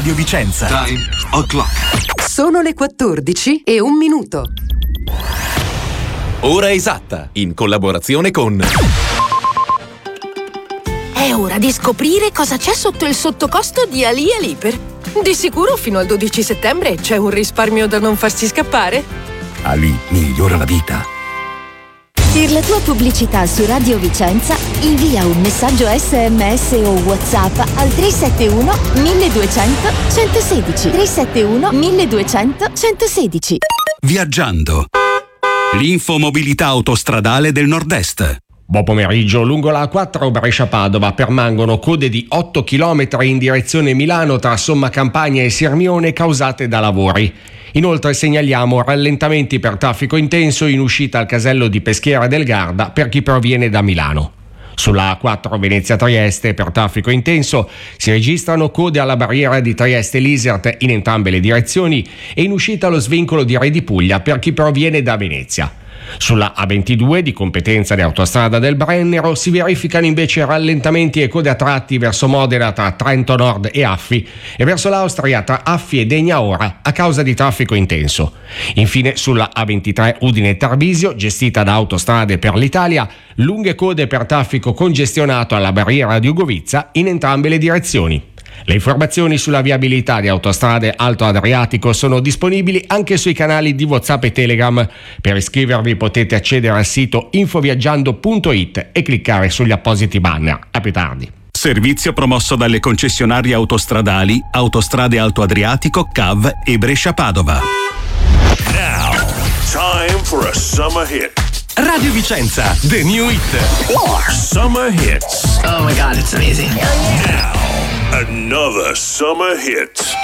Radio Vicenza. Time o'clock. Sono le 14:01. Ora esatta, in collaborazione con... È ora di scoprire cosa c'è sotto il sottocosto di Ali Liper. Di sicuro fino al 12 settembre c'è un risparmio da non farsi scappare. Ali migliora la vita. Per la tua pubblicità su Radio Vicenza invia un messaggio SMS o WhatsApp al 371 1200 116. 371 1200 116. Viaggiando. L'infomobilità autostradale del Nord-Est. Buon pomeriggio. Lungo la A4 Brescia-Padova permangono code di 8 km in direzione Milano tra Somma Campagna e Sirmione causate da lavori. Inoltre segnaliamo rallentamenti per traffico intenso in uscita al casello di Peschiera del Garda per chi proviene da Milano. Sulla A4 Venezia-Trieste per traffico intenso si registrano code alla barriera di Trieste-Lisert in entrambe le direzioni e in uscita allo svincolo di Re di Puglia per chi proviene da Venezia. Sulla A22 di competenza di Autostrada del Brennero si verificano invece rallentamenti e code a tratti verso Modena tra Trento Nord e Affi e verso l'Austria tra Affi e Degna Ora a causa di traffico intenso. Infine sulla A23 Udine-Tarvisio, gestita da Autostrade per l'Italia, lunghe code per traffico congestionato alla barriera di Ugovizza in entrambe le direzioni. Le informazioni sulla viabilità di Autostrade Alto Adriatico sono disponibili anche sui canali di WhatsApp e Telegram. Per iscrivervi potete accedere al sito infoviaggiando.it e cliccare sugli appositi banner. A più tardi. Servizio promosso dalle concessionarie autostradali Autostrade Alto Adriatico, CAV e Brescia-Padova. Now, time for a summer hit. Radio Vicenza, the new hit. Summer hits. Oh my God, it's amazing. Now, another summer hit.